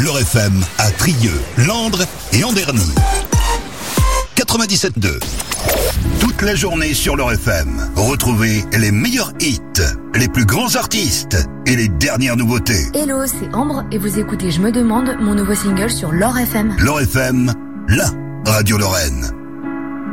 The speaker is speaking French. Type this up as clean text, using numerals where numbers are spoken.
L'Or FM à Trieux, Landres et Anderny. 97.2. Toute la journée sur l'Or FM. Retrouvez les meilleurs hits, les plus grands artistes et les dernières nouveautés. Hello, c'est Ambre et vous écoutez Je me demande, mon nouveau single sur l'Or FM. L'Or FM, la radio Lorraine.